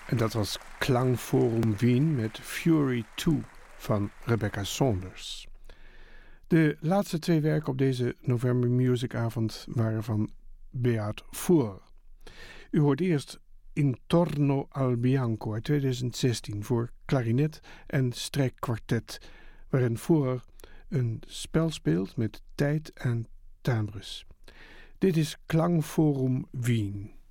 En dat was Klangforum Wien met Fury 2 van Rebecca Saunders. De laatste 2 werken op deze November Music avond waren van Beat Voer. U hoort eerst Intorno al Bianco uit 2016 voor klarinet en strijkkwartet, waarin Voer een spel speelt met tijd en timbres. Dit is Klangforum Wien.